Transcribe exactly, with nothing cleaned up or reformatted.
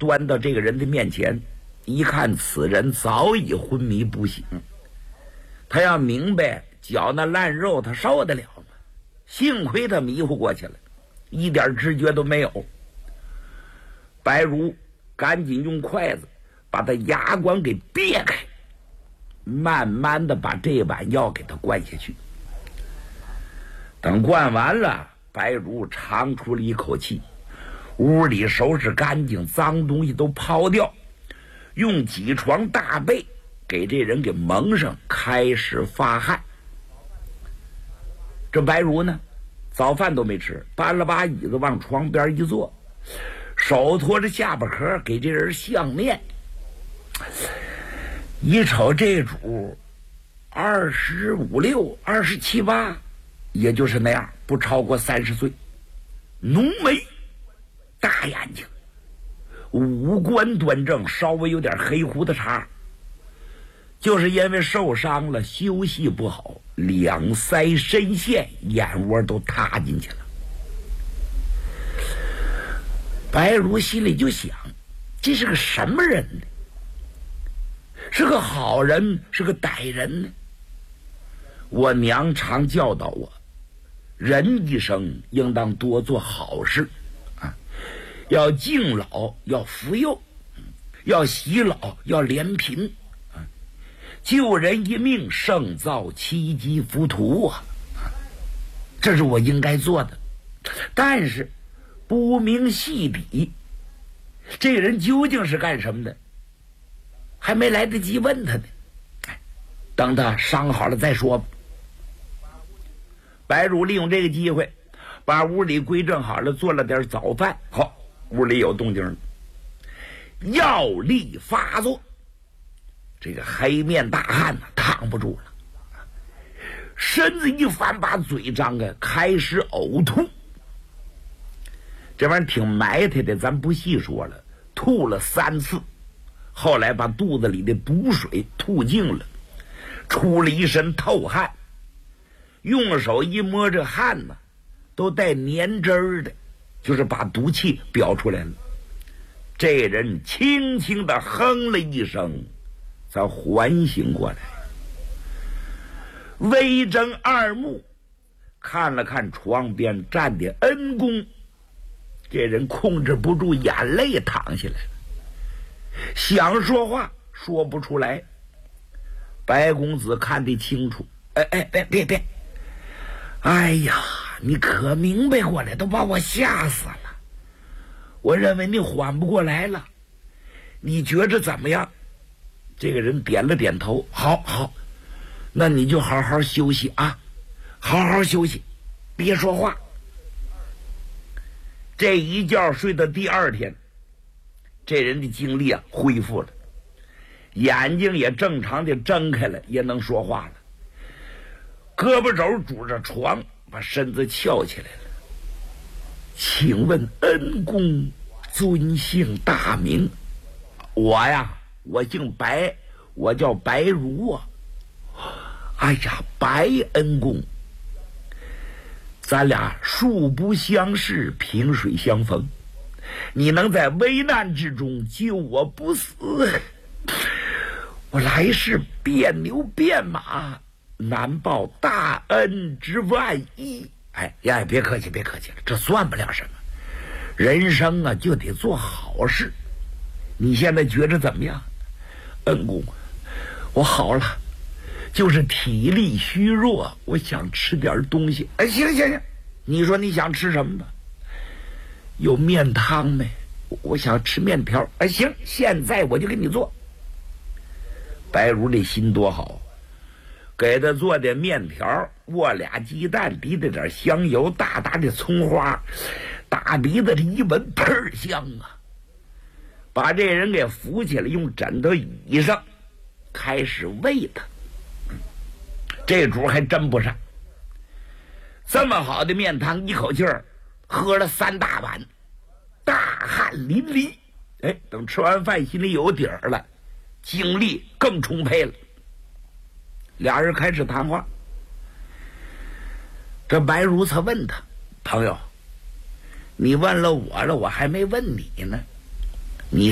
端到这个人的面前，一看此人早已昏迷不醒。他要明白嚼那烂肉他受得了吗？幸亏他迷糊过去了，一点知觉都没有。白如赶紧用筷子把他牙关给别开，慢慢的把这碗药给他灌下去。等灌完了，白如长出了一口气，屋里收拾干净，脏东西都抛掉，用几床大被给这人给蒙上，开始发汗。这白如呢，早饭都没吃，搬了把椅子往床边一坐，手托着下巴壳给这人相面。一瞅这主二十五六二十七八，也就是那样，不超过三十岁，浓眉大眼睛，五官端正，稍微有点黑胡子茬，就是因为受伤了，休息不好，两腮深陷，眼窝都塌进去了。白如心里就想，这是个什么人呢？是个好人，是个歹人呢？我娘常教导我，人一生应当多做好事啊，要敬老，要扶幼，要喜老，要怜贫啊，救人一命胜造七级浮屠啊，这是我应该做的。但是不明细底，这个人究竟是干什么的，还没来得及问他呢，等他伤好了再说吧。白如利用这个机会把屋里归正好了，做了点早饭。好，屋里有动静了，药力发作，这个黑面大汉呢扛不住了，身子一翻，把嘴张开，开始呕吐。这玩意儿挺埋汰的，咱不细说了，吐了三次，后来把肚子里的毒水吐净了，出了一身透汗，用手一摸，这汗呢都带粘汁儿的，就是把毒气表出来了。这人轻轻地哼了一声，才缓醒过来，微睁二目，看了看床边站的恩公，这人控制不住眼泪淌下来了，想说话说不出来。白公子看得清楚，哎哎，别别别，哎呀，你可明白过来，都把我吓死了。我认为你缓不过来了，你觉着怎么样？这个人点了点头，好好，那你就好好休息啊，好好休息，别说话。这一觉睡到第二天，这人的精力啊恢复了，眼睛也正常的睁开了，也能说话了，胳膊肘拄着床，把身子翘起来了。请问恩公尊姓大名？我呀，我姓白，我叫白如啊。哎呀，白恩公，咱俩素不相识，萍水相逢，你能在危难之中救我不死，我来世变牛变马，难报大恩之万一。哎呀，别客气别客气了，这算不了什么，人生啊就得做好事。你现在觉着怎么样？恩公，我好了，就是体力虚弱，我想吃点东西。哎，行行行，你说你想吃什么吧？有面汤没？我想吃面条。哎，行，现在我就给你做。白如这心多好，给他做点面条，握俩鸡蛋，滴着点香油，大大的葱花，大鼻子里一闻，喷香啊！把这人给扶起来，用枕头椅上，开始喂他。这主还真不善，这么好的面汤，一口气儿喝了三大碗，大汗淋漓。哎，等吃完饭，心里有底儿了，精力更充沛了。俩人开始谈话。这白如才问他：“朋友，你问了我了，我还没问你呢。